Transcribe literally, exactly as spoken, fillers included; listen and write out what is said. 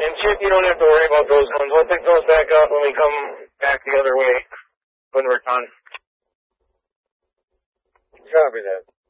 And Chip, you don't have to worry about those ones. We'll pick those back up when we come back the other way when we're done. Copy that.